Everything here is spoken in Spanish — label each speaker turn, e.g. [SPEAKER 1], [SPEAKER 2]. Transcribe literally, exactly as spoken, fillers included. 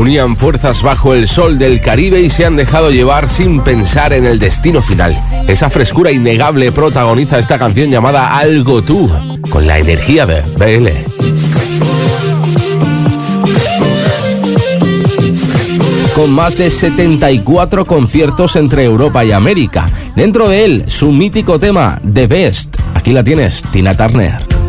[SPEAKER 1] unían fuerzas bajo el sol del Caribe y se han dejado llevar sin pensar en el destino final. Esa frescura innegable protagoniza esta canción llamada Algo Tú, con la energía de B L. Con más de setenta y cuatro conciertos entre Europa y América. Dentro de él, su mítico tema, The Best. Aquí la tienes, Tina Turner.